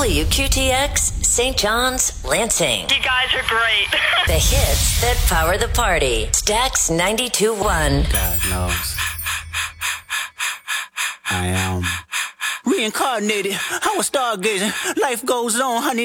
WQTX, St. John's, Lansing. You guys are great. The hits that power the party. Stax 92.1. God knows. I am reincarnated. I was stargazing. Life goes on, honey.